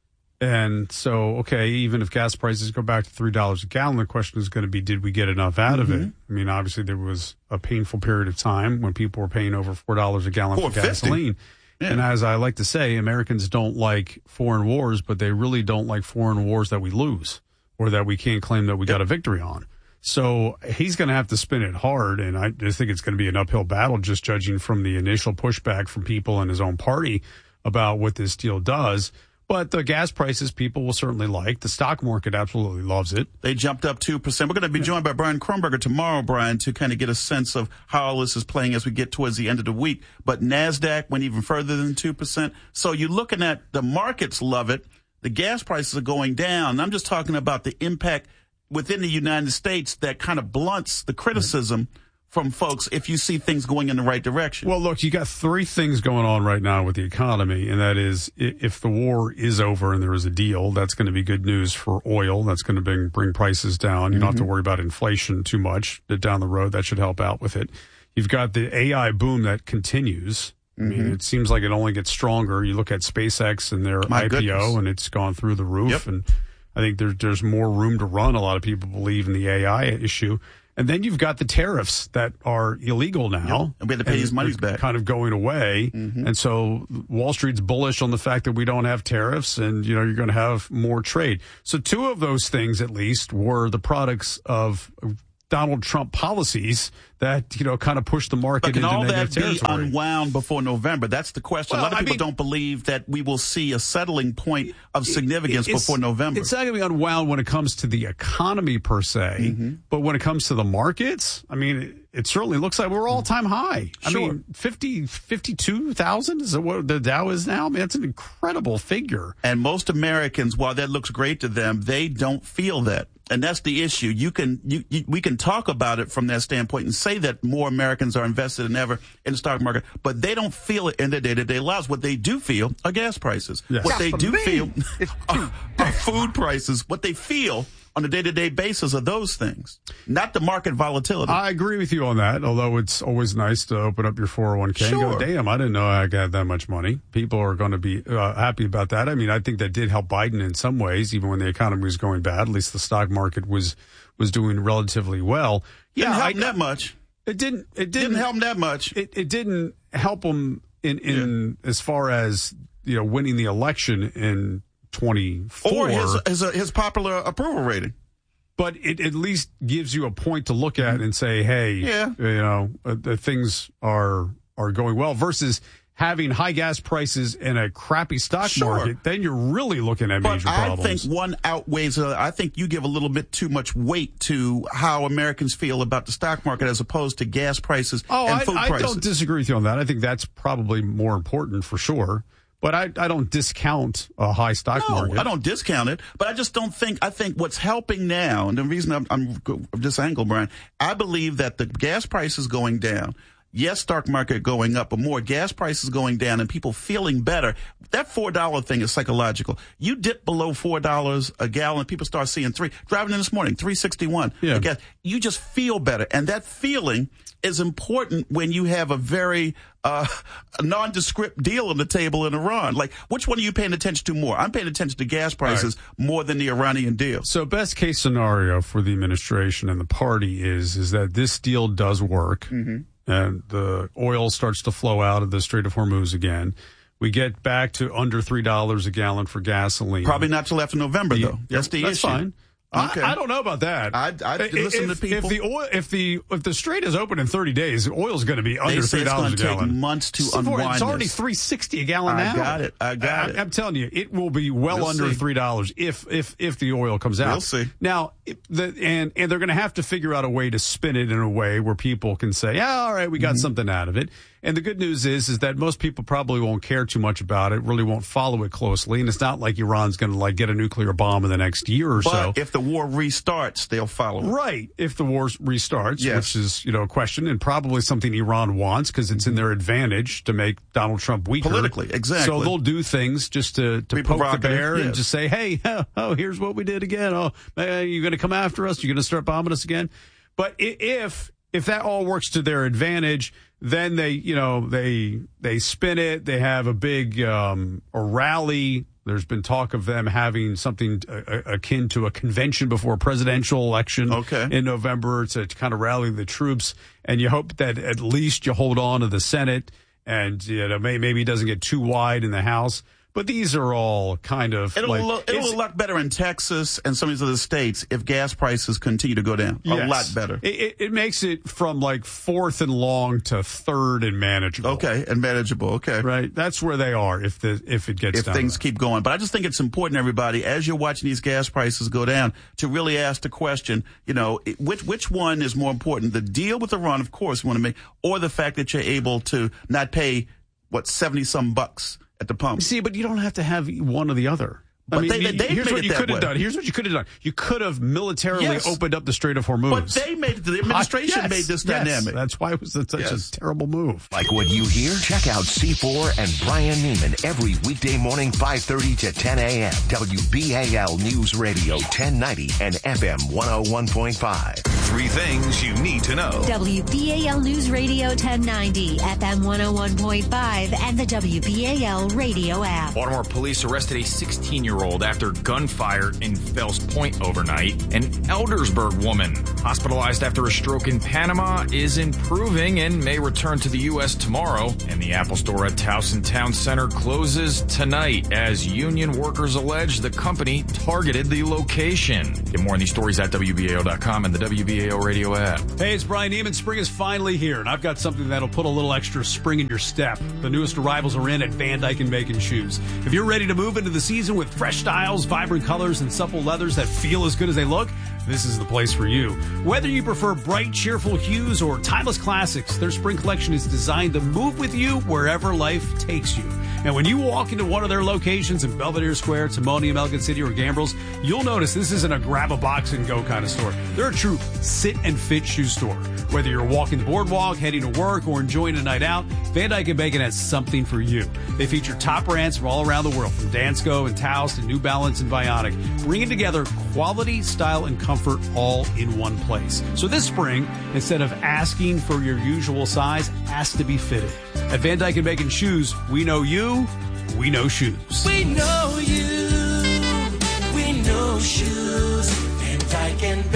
And so, okay, even if gas prices go back to three dollars a gallon, the question is going to be, did we get enough out mm-hmm. of it? I mean, obviously there was a painful period of time when people were paying over four dollars a gallon for gasoline. Yeah. And as I like to say, Americans don't like foreign wars, but they really don't like foreign wars that we lose or that we can't claim that we got a victory on. So he's going to have to spin it hard, and I just think it's going to be an uphill battle, just judging from the initial pushback from people in his own party about what this deal does. But the gas prices people will certainly like. The stock market absolutely loves it.
They jumped up two percent. We're going to be joined by Brian Kronberger tomorrow, Brian, to kind of get a sense of how all this is playing as we get towards the end of the week. But NASDAQ went even further than two percent. So you're looking at the markets love it. The gas prices are going down. And I'm just talking about the impact within the United States that kind of blunts the criticism right. from folks if you see things going in the right direction.
Well, look, you got three things going on right now with the economy, and that is if the war is over and there is a deal, that's going to be good news for oil. That's going to bring, bring prices down. You mm-hmm. don't have to worry about inflation too much down the road. That should help out with it. You've got the A I boom that continues. I mean, mm-hmm. it seems like it only gets stronger. You look at SpaceX and their My I P O, goodness. and it's gone through the roof.
Yep.
And I think there's there's more room to run. A lot of people believe in the A I issue. And then you've got the tariffs that are illegal now.
Yep. And we have to pay these monies back.
Kind of going away. Mm-hmm. And so Wall Street's bullish on the fact that we don't have tariffs and, you know, you're going to have more trade. So two of those things, at least, were the products of Donald Trump policies that, you know, kind of push the market
but can
into
all
negative
that
territory.
Be unwound before November? That's the question.
Well,
a lot of
I
people
mean,
don't believe that we will see a settling point of significance before November.
It's not going to be unwound when it comes to the economy per se, mm-hmm. but when it comes to the markets, I mean, it, it certainly looks like we're all-time high. I
sure.
mean, fifty, fifty-two thousand is what the Dow is now? I mean, that's an incredible figure.
And most Americans, while that looks great to them, they don't feel that. And that's the issue. You can, you, you, we can talk about it from that standpoint and say that more Americans are invested than ever in the stock market, but they don't feel it in their day-to-day lives. What they do feel are gas prices.
Yes.
What they do
me.
feel are, are food prices. What they feel on a day-to-day basis are those things, not the market volatility.
I agree with you on that, although it's always nice to open up your four oh one k
sure.
and go, damn, I didn't know I got that much money. People are going to be uh, happy about that. I mean, I think that did help Biden in some ways, even when the economy was going bad. At least the stock market was was doing relatively well.
Didn't
yeah,
help
I,
him that much.
It didn't. It didn't,
didn't help him that much.
It, it didn't help him in, in yeah. as far as, you know, winning the election in twenty-four.
Or his his, uh, his popular approval rating.
But it at least gives you a point to look at and say, hey,
yeah.
you know, uh, the things are are going well versus having high gas prices in a crappy stock
sure.
market. Then you're really looking at
but
major
I
problems.
I think one outweighs the other. I think you give a little bit too much weight to how Americans feel about the stock market as opposed to gas prices
oh,
and
I,
food
I
prices.
I don't disagree with you on that. I think that's probably more important for sure. But I, I don't discount a high stock
no,
market.
I don't discount it. But I just don't think, I think what's helping now, and the reason I'm, I'm this angle, Brian, I believe that the gas prices going down, yes, stock market going up, but more gas prices going down and people feeling better. That four dollar thing is psychological. You dip below four dollars a gallon, people start seeing three. Driving in this morning, three sixty-one.
Yeah.
Gas. You just feel better. And that feeling is important when you have a very uh, a nondescript deal on the table in Iran. Like, which one are you paying attention to more? I'm paying attention to gas prices right. more than the Iranian deal.
So best case scenario for the administration and the party is is that this deal does work.
Mm-hmm.
And the oil starts to flow out of the Strait of Hormuz again. We get back to under three dollars a gallon for gasoline.
Probably not till after November,
the,
though. That's the
that's
issue.
Fine.
Okay.
I, I don't know about that.
I, I listen
if,
to people.
If the oil, if the if the Strait is open in thirty days, oil's going to be under three dollars a
it's
gallon.
Take months to
so
unwind.
It's already
this.
three sixty a gallon
I
now.
I got it. I got
I,
it.
I'm telling you, it will be well
we'll
under
see.
three dollars if if if the oil comes out.
We'll see.
Now, the and and they're going to have to figure out a way to spin it in a way where people can say, yeah, all right, we got mm-hmm. something out of it. And the good news is, is that most people probably won't care too much about it, really won't follow it closely. And it's not like Iran's going to like get a nuclear bomb in the next year or
but
so.
If the war restarts, they'll follow it.
Right. If the war restarts,
yes.
which is, you know, a question and probably something Iran wants because it's in their advantage to make Donald Trump weaker.
Politically, exactly.
So they'll do things just to, to poke the bear yes. and just say, hey, oh, here's what we did again. Oh, man, you're going to come after us? You're going to start bombing us again? But if if that all works to their advantage, then they, you know, they they spin it. They have a big um, a rally. There's been talk of them having something uh, akin to a convention before a presidential election
okay.
in November to, to kind of rally the troops. And you hope that at least you hold on to the Senate and, you know, maybe, maybe it doesn't get too wide in the House. But these are all kind of
it'll
like,
look, it'll look a lot better in Texas and some of these other states if gas prices continue to go down.
Yes.
A lot better.
It, it, it makes it from like fourth and long to third and manageable.
Okay, and manageable. Okay,
right. That's where they are if the if it gets
if
down
things
there.
keep going. But I just think it's important, everybody, as you're watching these gas prices go down, to really ask the question: you know, which which one is more important? The deal with Iran, of course, you want to make, or the fact that you're able to not pay what seventy some bucks at the pump.
See, but you don't have to have one or the other.
But
I mean,
they, they
here's
made
what
it
you
that
could have
way.
done. Here's what you could have done. You could have militarily
Yes.
opened up the Strait of Hormuz.
But they made it. The administration
Uh, yes,
made this
yes.
dynamic.
That's why it was such
Yes.
a terrible move.
Like what you hear? Check out C four and Brian Neiman every weekday morning, five thirty to ten a.m. W B A L News Radio ten ninety and F M one oh one point five.
Three things you need to know.
W B A L News Radio ten ninety, F M one oh one point five, and the W B A L radio app.
Baltimore police arrested a sixteen-year-old after gunfire in Fells Point overnight. An Eldersburg woman hospitalized after a stroke in Panama is improving and may return to the U S tomorrow. And the Apple store at Towson Town Center closes tonight as union workers allege the company targeted the location. Get more on these stories at W B A L dot com and the W B A L radio app.
Hey, it's Brian Neiman. Spring is finally here, and I've got something that'll put a little extra spring in your step. The newest arrivals are in at Van Dyke and Bacon Shoes. If you're ready to move into the season with fresh styles, vibrant colors, and supple leathers that feel as good as they look, this is the place for you. Whether you prefer bright, cheerful hues or timeless classics, their spring collection is designed to move with you wherever life takes you. And when you walk into one of their locations in Belvedere Square, Timonium, Elgin City, or Gambrills, you'll notice this isn't a grab a box and go kind of store. They're a true sit and fit shoe store. Whether you're walking the boardwalk, heading to work, or enjoying a night out, Van Dyke and Bacon has something for you. They feature top brands from all around the world, from Dansko and Taos to New Balance and Vionic, bringing together quality, style, and comfort all in one place. So this spring, instead of asking for your usual size, ask to be fitted. At Van Dyke and Bacon Shoes, we know you, we know shoes.
We know you, we know shoes, Van Dyke and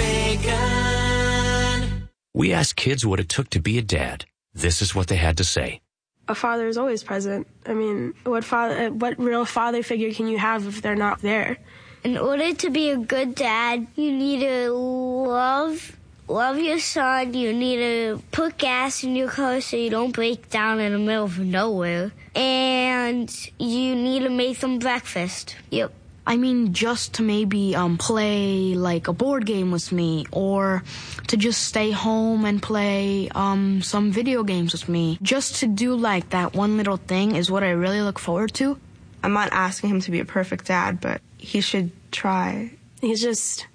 Bacon.
We asked kids what it took to be a dad. This is what they had to say.
A father is always present. I mean, what father, what real father figure can you have if they're not there?
In order to be a good dad, you need to love love your son. You need to put gas in your car so you don't break down in the middle of nowhere. And you need to make them breakfast. Yep.
I mean, just to maybe um, play like a board game with me, or to just stay home and play um, some video games with me. Just to do like that one little thing is what I really look forward to.
I'm not asking him to be a perfect dad, but he should try. He's just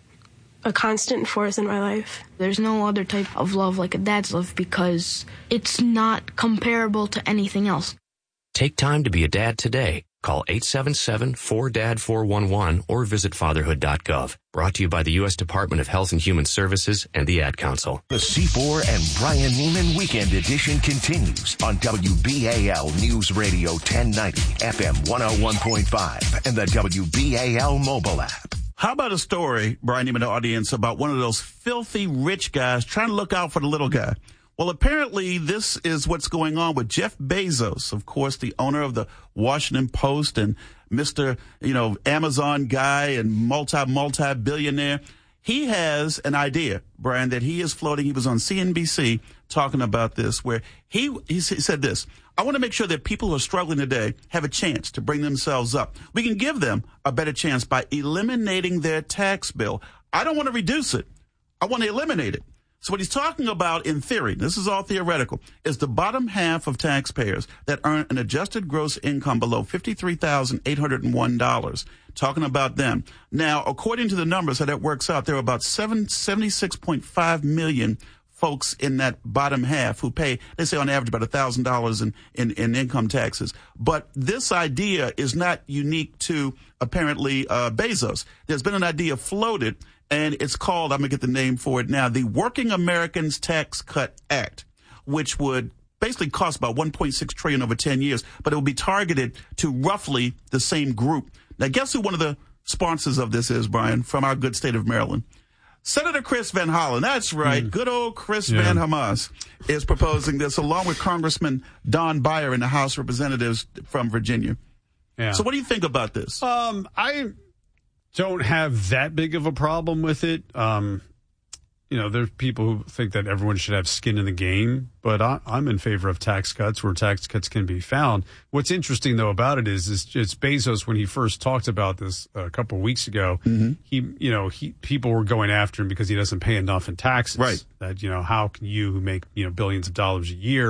a constant force in my life.
There's no other type of love like a dad's love because it's not comparable to anything else.
Take time to be a dad today. Call eight seven seven, four D A D, four one one or visit fatherhood dot gov. Brought to you by the U S Department of Health and Human Services and the Ad Council.
The C four and Brian Neiman Weekend Edition continues on W B A L News Radio ten ninety, F M one oh one point five, and the W B A L mobile app.
How about a story, Brian Neiman, the audience, about one of those filthy rich guys trying to look out for the little guy? Well, apparently this is what's going on with Jeff Bezos, of course, the owner of the Washington Post and Mister, you know, Amazon guy and multi, multi-billionaire. He has an idea, Brian, that he is floating. He was on C N B C talking about this, where he, he said this: I want to make sure that people who are struggling today have a chance to bring themselves up. We can give them a better chance by eliminating their tax bill. I don't want to reduce it. I want to eliminate it. So what he's talking about in theory, this is all theoretical, is the bottom half of taxpayers that earn an adjusted gross income below fifty-three thousand eight hundred one dollars. Talking about them. Now, according to the numbers, how that works out, there are about seventy-six point five million folks in that bottom half who pay, they say on average, about one thousand dollars in, in, in income taxes. But this idea is not unique to, apparently, uh, Bezos. There's been an idea floated, and it's called, I'm going to get the name for it now, the Working Americans Tax Cut Act, which would basically cost about one point six trillion dollars over ten years, but it will be targeted to roughly the same group. Now, guess who one of the sponsors of this is, Brian, from our good state of Maryland? Senator Chris Van Hollen. That's right. Mm. Good old Chris yeah. Van Hamas is proposing this, along with Congressman Don Beyer in the House of Representatives from Virginia. Yeah. So what do you think about this?
Um, I don't have that big of a problem with it. Um, you know, there's people who think that everyone should have skin in the game, but I, I'm in favor of tax cuts where tax cuts can be found. What's interesting, though, about it is, is it's Bezos, when he first talked about this a couple of weeks ago, mm-hmm. he, you know, he, people were going after him because he doesn't pay enough in taxes.
Right.
That, you know, how can you, who make, you know, billions of dollars a year,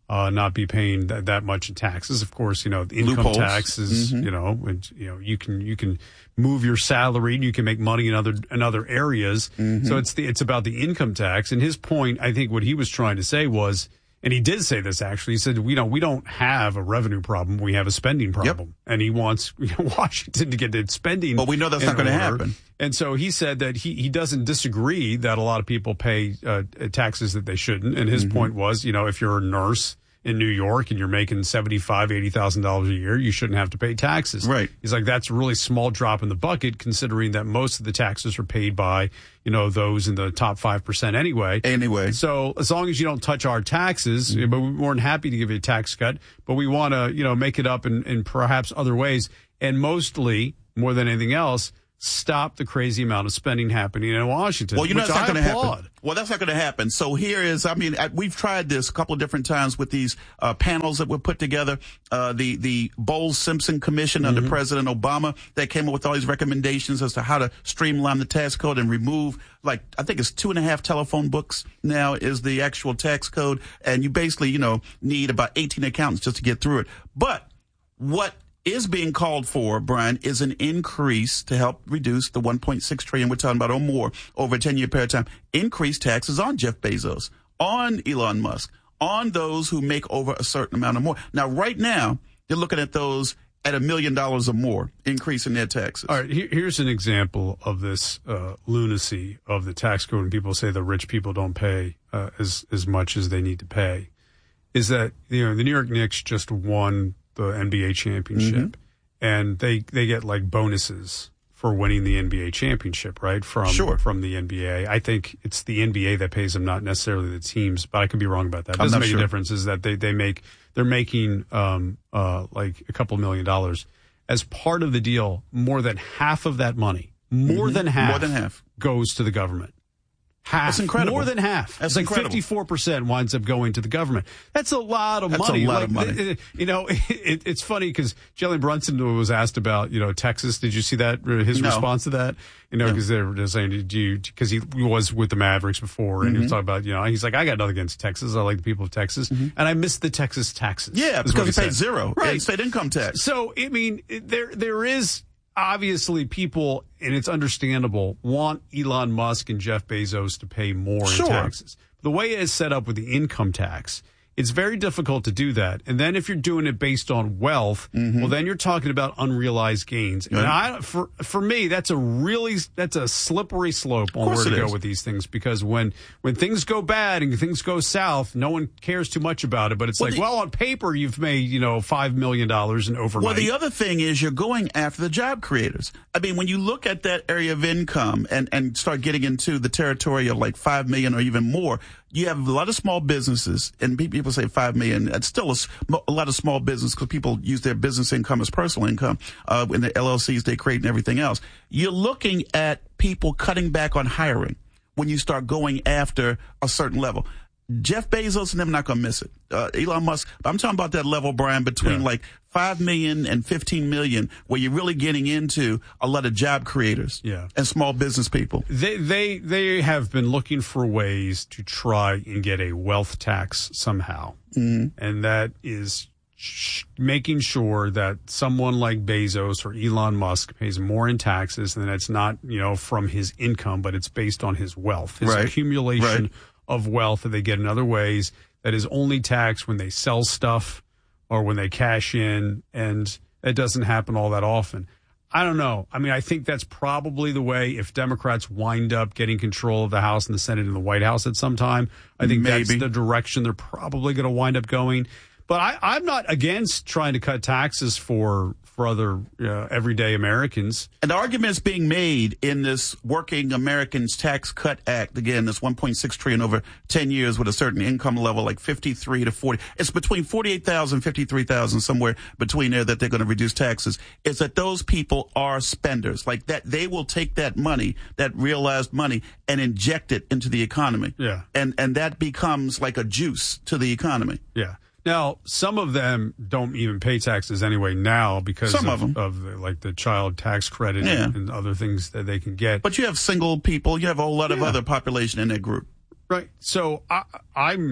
uh, not be paying that, that much in taxes. Of course, you know, the income
Loopholes.
taxes,
Mm-hmm.
you know, and, you know, you can, you can move your salary and you can make money in other, in other areas.
Mm-hmm.
So it's the, it's about the income tax. And his point, I think what he was trying to say was, and he did say this actually, he said, we don't, we don't have a revenue problem. We have a spending problem. Yep. And he wants you know, Washington to get its spending.
But we know that's not going to happen.
And so he said that he, he doesn't disagree that a lot of people pay uh, taxes that they shouldn't. And his mm-hmm. point was, you know, if you're a nurse in New York and you're making seventy-five thousand dollars, eighty thousand dollars a year, you shouldn't have to pay taxes.
Right.
He's like, that's a really small drop in the bucket considering that most of the taxes are paid by, you know, those in the top five percent anyway.
Anyway.
So as long as you don't touch our taxes, mm-hmm. but we weren't happy to give you a tax cut, but we want to, you know, make it up in, in perhaps other ways. And mostly, more than anything else, stop the crazy amount of spending happening in Washington.
Well, you know,
which
that's not
I
going to
applaud.
happen. Well, that's not going to happen. So here is, I mean, we've tried this a couple of different times with these uh, panels that were put together. Uh, the, the Bowles-Simpson Commission mm-hmm. under President Obama that came up with all these recommendations as to how to streamline the tax code and remove, like, I think it's two and a half telephone books now is the actual tax code. And you basically, you know, need about eighteen accountants just to get through it. But what is being called for, Brian, is an increase to help reduce the one point six trillion dollars we're talking about or more over a ten-year period of time. Increase taxes on Jeff Bezos, on Elon Musk, on those who make over a certain amount or more. Now, right now, they're looking at those at a million dollars or more, increasing their taxes.
All right, here, here's an example of this uh, lunacy of the tax code, and people say the rich people don't pay uh, as as much as they need to pay. Is that, you know, the New York Knicks just won the N B A championship, mm-hmm. and they they get like bonuses for winning the N B A championship, right? From
sure.
from the N B A. I think it's the N B A that pays them, not necessarily the teams, but I could be wrong about that. It doesn't make sure. a difference. Is that they they make they're making um uh like a couple million dollars as part of the deal. More than half of that money, more
mm-hmm.
than half,
more than half
goes to the government. Half.
That's incredible.
More than half.
That's
it's like
incredible.
fifty-four percent winds up going to the government. That's a lot of
That's
money.
a lot
like,
of money.
You know, it, it's funny because Jalen Brunson was asked about, you know, Texas. Did you see that, his
no.
response to that? You know, because no. they were just saying, did you, because he was with the Mavericks before, and
mm-hmm.
he was talking about, you know, he's like, I got nothing against Texas. I like the people of Texas. Mm-hmm. And I miss the Texas taxes.
Yeah, because he
he
paid zero.
Right.
State income tax.
So, I mean, there there is obviously people, and it's understandable, want Elon Musk and Jeff Bezos to pay more
sure.
in taxes. The way it is set up with the income tax, it's very difficult to do that. And then if you're doing it based on wealth, mm-hmm. well, then you're talking about unrealized gains. And I, for for me, that's a really that's a slippery slope on where to go
is.
with these things, because when when things go bad and things go south, no one cares too much about it. But it's well, like, the, well, on paper, you've made, you know, five million dollars in overnight.
Well, the other thing is you're going after the job creators. I mean, when you look at that area of income and and start getting into the territory of like five million or even more, you have a lot of small businesses, and people say five million. It's still a, a lot of small business because people use their business income as personal income uh, in the L L Cs they create and everything else. You're looking at people cutting back on hiring when you start going after a certain level. Jeff Bezos and them not going to miss it. Uh, Elon Musk, I'm talking about that level, Brian, between yeah. like five million and fifteen million, where you're really getting into a lot of job creators
yeah.
and small business people.
They, they, they have been looking for ways to try and get a wealth tax somehow.
Mm-hmm.
And that is sh- making sure that someone like Bezos or Elon Musk pays more in taxes, and it's not, you know, from his income, but it's based on his wealth, his
right.
accumulation
right.
of wealth that they get in other ways, that is only taxed when they sell stuff or when they cash in, and it doesn't happen all that often. I don't know. I mean, I think that's probably the way, if Democrats wind up getting control of the House and the Senate and the White House at some time, I think
Maybe.
that's the direction they're probably going to wind up going. But I, I'm not against trying to cut taxes for for other uh, everyday Americans.
And the argument is being made in this Working Americans Tax Cut Act, again, this one point six trillion dollars over ten years with a certain income level, like fifty-three to forty. It's between forty-eight thousand, fifty-three thousand, somewhere between there that they're going to reduce taxes, is that those people are spenders. Like that, they will take that money, that realized money, and inject it into the economy.
Yeah.
And, and that becomes like a juice to the economy.
Yeah. Now, some of them don't even pay taxes anyway now because
some
of,
of, them.
of the, like the child tax credit
yeah.
and, and other things that they can get.
But you have single people. You have a whole lot yeah. of other population in that group.
Right. So I, I'm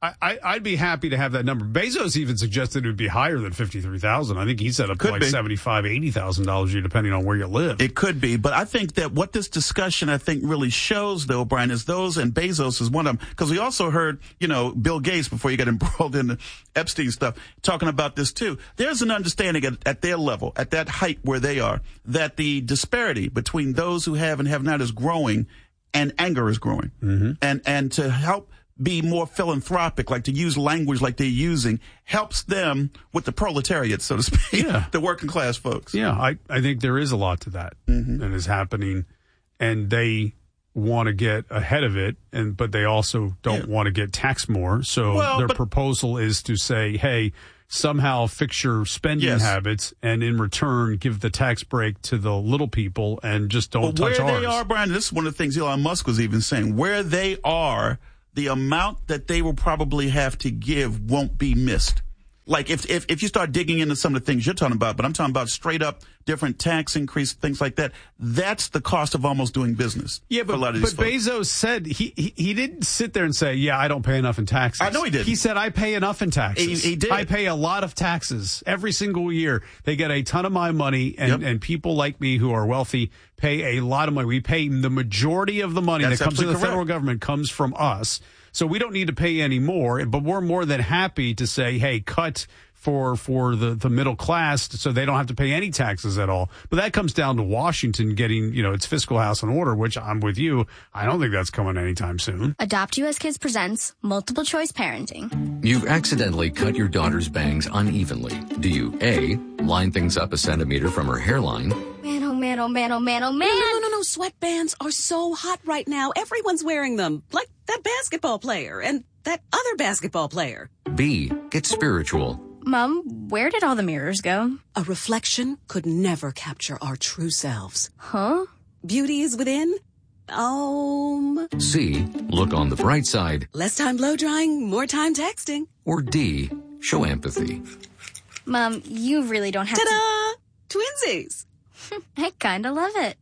I, I, I'd be happy to have that number. Bezos even suggested it would be higher than fifty-three thousand. I think he said up to like seventy-five thousand dollars, eighty thousand dollars a year, depending on where you live.
It could be, but I think that what this discussion, I think, really shows, though, Brian, is those, and Bezos is one of them, because we also heard, you know, Bill Gates, before you got embroiled in the Epstein stuff, talking about this, too. There's an understanding at, at their level, at that height where they are, that the disparity between those who have and have not is growing, and anger is growing.
Mm-hmm.
And, and to help be more philanthropic, like to use language like they're using, helps them with the proletariat, so to speak,
yeah.
the working class folks.
Yeah, I, I think there is a lot to that
mm-hmm.
that is happening, and they want to get ahead of it, and but they also don't yeah. want to get taxed more. So
well,
their
but,
proposal is to say, hey, somehow fix your spending
yes.
habits, and in return give the tax break to the little people, and just don't
but
touch
where
ours.
They are, Brian, this is one of the things Elon Musk was even saying, where they are, the amount that they will probably have to give won't be missed. Like if, if, if you start digging into some of the things you're talking about, but I'm talking about straight up different tax increase, things like that. That's the cost of almost doing business.
Yeah, but,
for a lot of
but
these folks.
Bezos said he, he he didn't sit there and say, yeah, I don't pay enough in taxes.
I know he didn't.
He said, I pay enough in taxes.
He, he did.
I pay a lot of taxes every single year. They get a ton of my money, and,
yep.
and people like me who are wealthy pay a lot of money. We pay the majority of the money
That's
that comes to the
correct.
federal government comes from us. So we don't need to pay any more, but we're more than happy to say, hey, cut for for the, the middle class so they don't have to pay any taxes at all. But that comes down to Washington getting, you know, its fiscal house in order, which I'm with you. I don't think that's coming anytime soon.
Adopt U S Kids presents Multiple Choice Parenting.
You've accidentally cut your daughter's bangs unevenly. Do you A, line things up a centimeter from her hairline?
Man, oh man, oh man, oh man, oh man.
No, no, no, no. Sweatbands are so hot right now. Everyone's wearing them. Like that basketball player and that other basketball player.
B, get spiritual.
Mom, where did all the mirrors go?
A reflection could never capture our true selves.
Huh?
Beauty is within. Um.
C, look on the bright side.
Less time blow drying, more time texting.
Or D, show empathy.
Mom, you really don't have
Ta-da!
to...
Twinsies.
I kinda love it.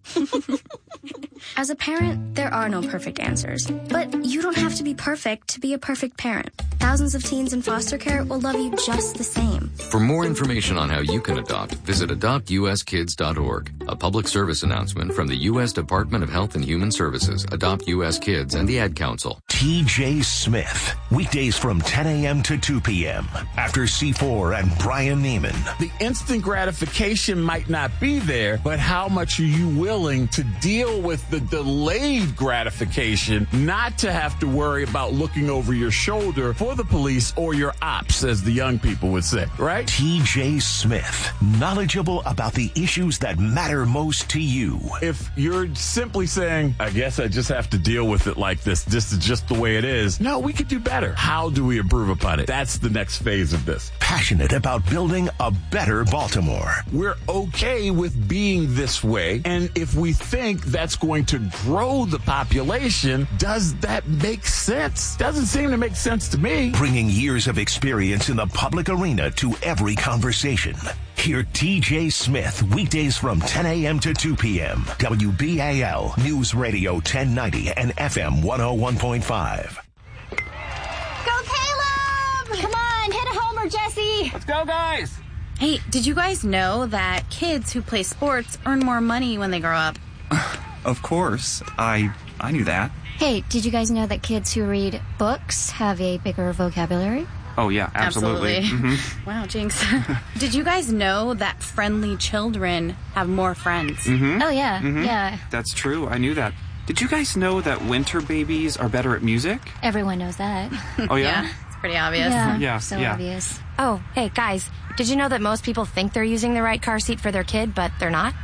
As a parent, there are no perfect answers. But you don't have to be perfect to be a perfect parent. Thousands of teens in foster care will love you just the same.
For more information on how you can adopt, visit adopt u s kids dot org. A public service announcement from the U S Department of Health and Human Services, Adopt U S Kids, and the Ad Council.
T J Smith, weekdays from ten a.m. to two p.m. after C four and Brian Neiman.
The instant gratification might not be there, but how much are you willing to deal with the delayed gratification, not to have to worry about looking over your shoulder for the police or your ops, as the young people would say, right?
T J Smith, knowledgeable about the issues that matter most to you.
If you're simply saying, I guess I just have to deal with it like this, this is just the way it is. No, we could do better. How do we improve upon it? That's the next phase of this.
Passionate about building a better Baltimore.
We're okay with being this way, and if we think that's going to grow the population, does that make sense? Doesn't seem to make sense to me.
Bringing years of experience in the public arena to every conversation. Hear T J Smith weekdays from ten a.m. to two p.m. W B A L News Radio ten ninety and F M one oh one point five.
Go Caleb! Come on, hit a homer, Jesse!
Let's go, guys!
Hey, did you guys know that kids who play sports earn more money when they grow up?
Of course. I I knew that.
Hey, did you guys know that kids who read books have a bigger vocabulary?
Oh, yeah, absolutely.
Absolutely.
Mm-hmm.
Wow, jinx. Did you guys know that friendly children have more friends?
Mm-hmm.
Oh, yeah,
mm-hmm.
yeah.
That's true. I knew that. Did you guys know that winter babies are better at music?
Everyone knows that.
Oh, yeah?
Yeah, it's pretty obvious.
Yeah,
yeah
so
yeah.
obvious.
Oh, hey, guys, did you know that most people think they're using the right car seat for their kid, but they're not?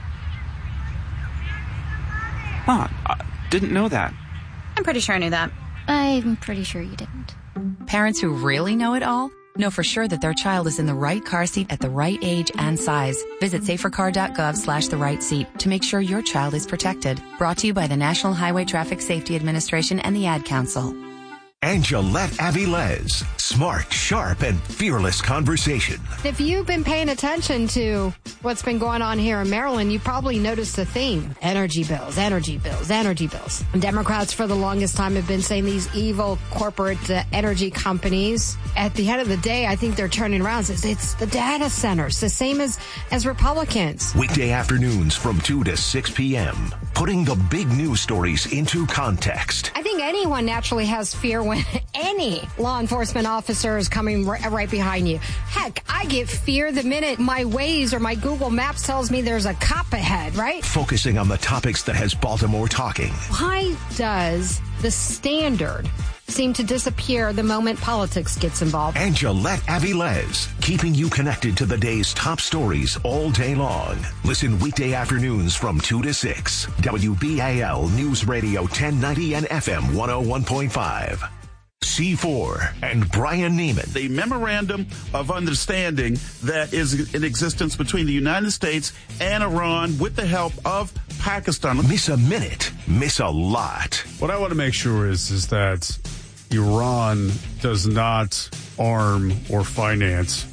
Huh, I didn't know that.
I'm pretty sure I knew that.
I'm pretty sure you didn't.
Parents who really know it all know for sure that their child is in the right car seat at the right age and size. Visit safercar.gov slash the right seat to make sure your child is protected. Brought to you by the National Highway Traffic Safety Administration and the Ad Council.
and Gillette Avilés. Smart, sharp, and fearless conversation.
If you've been paying attention to what's been going on here in Maryland, you probably noticed a theme. Energy bills, energy bills, energy bills. And Democrats for the longest time have been saying these evil corporate uh, energy companies. At the end of the day, I think they're turning around. It's, it's the data centers, the same as, as Republicans.
Weekday afternoons from two to six p.m. Putting the big news stories into context.
I think anyone naturally has fear when any law enforcement officer is coming right, right behind you. Heck, I get fear the minute my Waze or my Google Maps tells me there's a cop ahead, right?
Focusing on the topics that has Baltimore talking.
Why does the standard seem to disappear the moment politics gets involved?
And Gillette Avilés, keeping you connected to the day's top stories all day long. Listen weekday afternoons from two to six. W B A L News Radio ten ninety and F M one oh one point five. C four and Brian Neiman.
The memorandum of understanding that is in existence between the United States and Iran with the help of Pakistan.
Miss a minute, miss a lot.
What I want to make sure is, is that Iran does not arm or finance